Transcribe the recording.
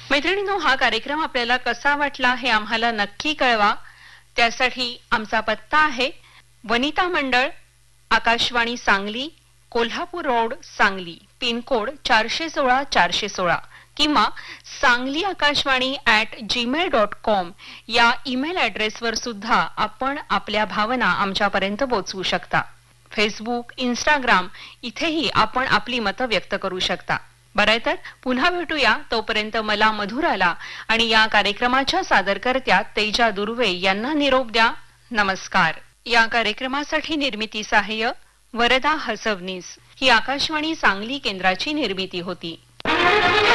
मैत्रिणींनो, हा कार्यक्रम आपल्याला कसा वाटला हे आम्हाला नक्की कळवा. त्यासाठी आमचा पत्ता आहे वनिता मंडळ, आकाशवाणी सांगली, कोल्हापूर रोड, सांगली, पिनकोड 416-416 किंवा सांगली आकाशवाणी@gmail.com या ईमेल ॲड्रेसवर सुद्धा आपण आपल्या भावना आमच्यापर्यंत पोहोचवू शकता. फेसबुक, इंस्टाग्राम इथेही आपण आपली मतं व्यक्त करू शकता. बरं, तर पुन्हा भेटूया. तोपर्यंत मला मधुराला आणि या कार्यक्रमाच्या सादरकर्त्या तेजा दुर्वे यांना निरोप द्या. नमस्कार. या कार्यक्रमासाठी निर्मिती सहाय्य वरदा हसवनीस. ही आकाशवाणी सांगली केंद्राची निर्मिती होती.